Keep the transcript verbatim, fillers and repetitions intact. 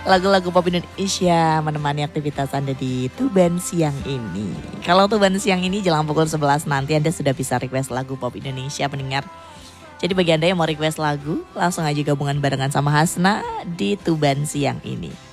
lagu-lagu pop Indonesia menemani aktivitas Anda di Tuban siang ini. Kalau Tuban siang ini jelang pukul sebelas nanti Anda sudah bisa request lagu pop Indonesia pendengar. Jadi bagi Anda yang mau request lagu, langsung aja gabungan barengan sama Hasna di Tuban siang ini.